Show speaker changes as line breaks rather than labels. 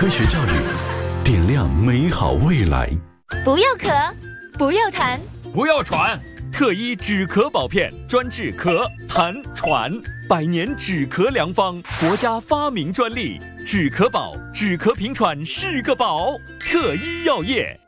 科学教育，点亮美好未来。
不要咳，不要痰，
不要喘。特医止咳宝片，专治咳、痰、喘，100年止咳良方，国家发明专利。止咳宝，止咳平喘是个宝。特医药业。